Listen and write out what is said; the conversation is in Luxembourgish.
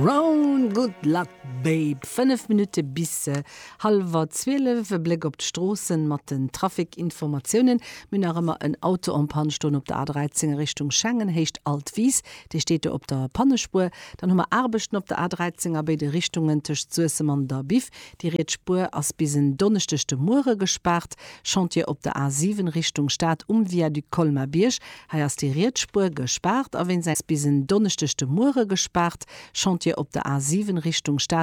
Round good luck babe 5 Minuten bis 11:30 Blick op d'Strossen mat den Trafikinformationen Min immer ein Auto am Pannstunde op der A13 Richtung Schengen hecht Altwies die steht op der Pannespur dann hummer Arbechten op der A13 bei de Richtungen tech Zuessemann der Bif die Redspur ass bisen donnerchtechte Moore gesperrt Chantier op der A7 Richtung Staat via du Kolmer Birsch ha as die Redspur gesperrt a wenn se bisen donnerchtechte Moore gesperrt Chantier op der A7 Richtung Staat